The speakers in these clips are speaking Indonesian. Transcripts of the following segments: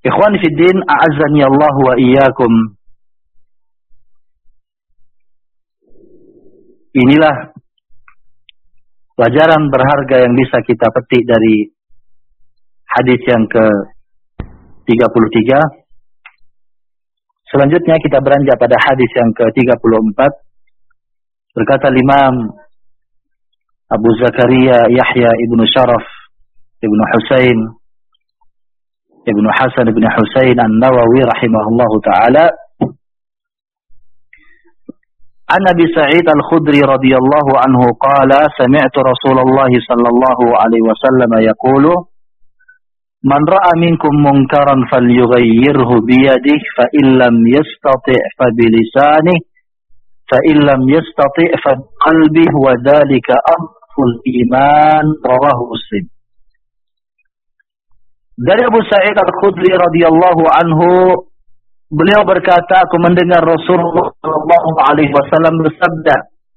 Ikhwani fid din, a'azzani Allah wa iyyakum. Inilah pelajaran berharga yang bisa kita petik dari hadis yang ke-33. Selanjutnya kita beranjak pada hadis yang ke-34. Berkata Imam Abu Zakaria Yahya ibnu Sharaf ibnu Husain ibnu Hasan ibnu Husain An-Nawawi rahimahullahu ta'ala, an Abi Sa'id Al-Khudri radhiyallahu anhu qala sami'tu Rasulullah sallallahu alaihi wasallam yaqulu man ra'a minkum munkaran falyughayyirhu biyadihi fa illam yastati' fa bilisanihi fa illam yastati' fa biqalbihi wa dhalika afdhul iman, rawahu Muslim. Dari Abu Sa'id Al-Khudri radhiyallahu anhu, beliau berkata, aku mendengar Rasulullah sallallahu alaihi wasallam bersabda,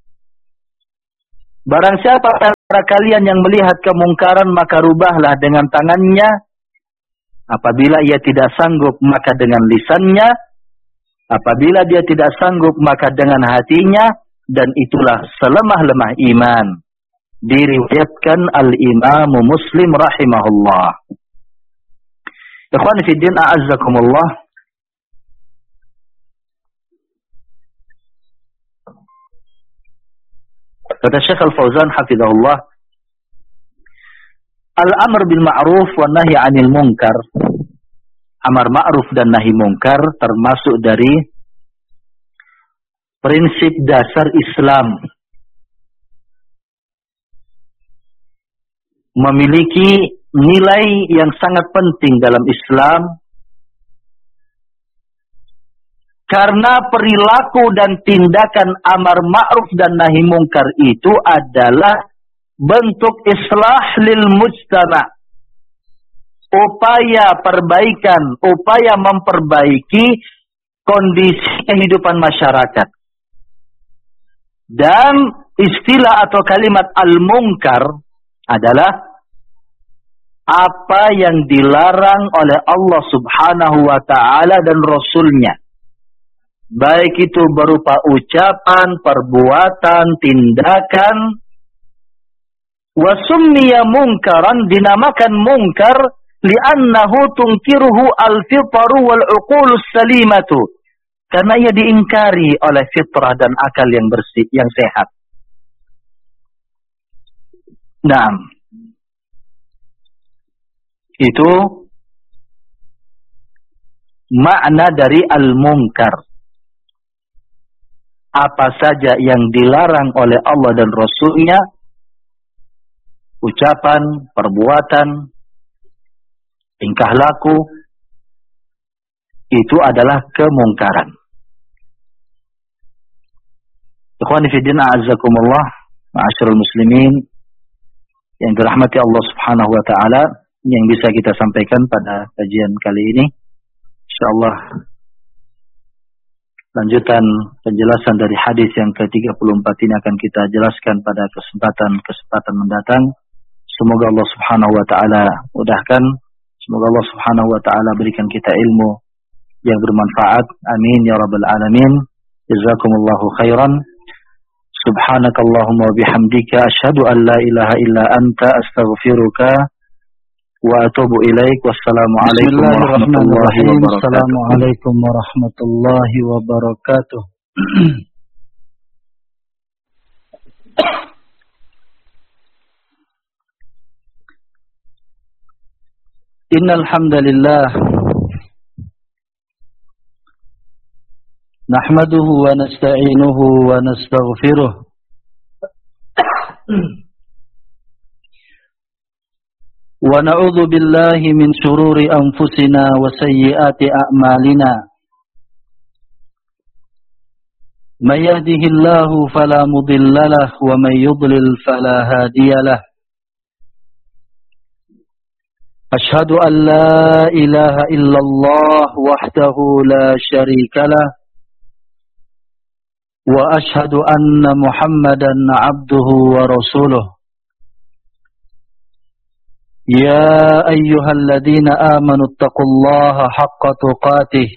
barang siapa antara kalian yang melihat kemungkaran maka rubahlah dengan tangannya, apabila ia tidak sanggup maka dengan lisannya, apabila dia tidak sanggup maka dengan hatinya, dan itulah selemah-lemah iman. Diriwayatkan Al-Imam Muslim rahimahullah. Ikhwan fiddin, a'azzakumullah. Kata Syekh Al-Fauzan hafizahullah, al-amr bil ma'ruf wa nahi 'anil munkar. Amar ma'ruf dan nahi munkar termasuk dari prinsip dasar Islam. Memiliki nilai yang sangat penting dalam Islam, karena perilaku dan tindakan amar ma'ruf dan nahi munkar itu adalah bentuk islah lil mujtama', upaya perbaikan, upaya memperbaiki kondisi kehidupan masyarakat. Dan istilah atau kalimat al-munkar adalah apa yang dilarang oleh Allah Subhanahu wa ta'ala dan Rasulnya. Baik itu berupa ucapan, perbuatan, tindakan. Wa summiya munkaran, dinamakan munkar li'annahu tunkiruhu al-fitru wal-uqulus salimatu. Karena ia diingkari oleh fitrah dan akal yang bersih, yang sehat. Nah, itu makna dari al-munkar. Apa saja yang dilarang oleh Allah dan Rasulnya, ucapan, perbuatan, tingkah laku, itu adalah kemungkaran. Ikhwani fiddin, a'azzakumullah, ma'asyiral muslimin yang dirahmati Allah Subhanahu wa ta'ala, yang bisa kita sampaikan pada kajian kali ini, insyaallah lanjutan penjelasan dari hadis yang ke-34 ini akan kita jelaskan pada kesempatan mendatang. Semoga Allah Subhanahu wa ta'ala mudahkan, semoga Allah Subhanahu wa ta'ala berikan kita ilmu yang bermanfaat. Amin ya rabbal alamin. Jazakumullahu khairan. Subhanakallahumma wa bihamdika asyhadu an la ilaha illa anta astaghfiruka wa atubu ilaik. Wassalamualaikum warahmatullahi wabarakatuh. Assalamualaikum warahmatullahi wabarakatuh. Innal hamdalillah nahmaduhu wa nasta'inuhu wa nastaghfiruh wa na'udzu billahi min shururi anfusina wa sayyiati a'malina. May yahdihillahu fala mudilla lahu wa may yudlil fala hadiya lahu. Ashhadu an la ilaha illallah wahdahu la syarika lah wa ashhadu anna Muhammadan abduhu wa rasuluh. يا أيها الذين آمنوا اتقوا الله حق تقاته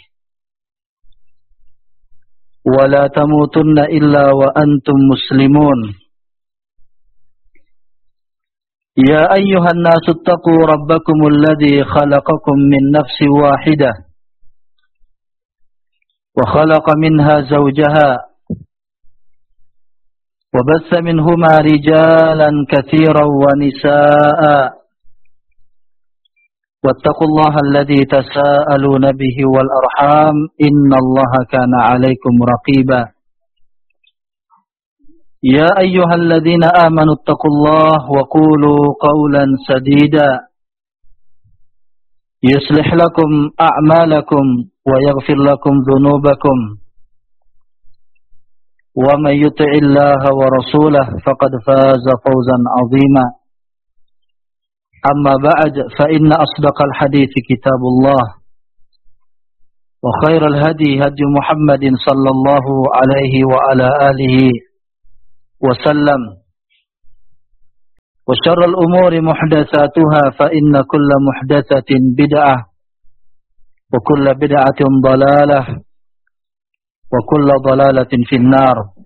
ولا تموتن إلا وأنتم مسلمون يا أيها الناس اتقوا ربكم الذي خلقكم من نفس واحدة وخلق منها زوجها وبث منهما رجالا كثيرا ونساء واتقوا الله الذي تساءلون به والأرحام إن الله كان عليكم رقيبا يا أيها الذين آمنوا اتقوا الله وقولوا قولا سديدا يصلح لكم أعمالكم ويغفر لكم ذنوبكم ومن يطع الله ورسوله فقد فاز فوزا عظيما أما بعد فإن أصدق الحديث كتاب الله وخير الهدي هدي محمد صلى الله عليه وعلى آله وسلم وشر الأمور محدثاتها فإن كل محدثة بدعة وكل بدعة ضلالة وكل ضلالة في النار.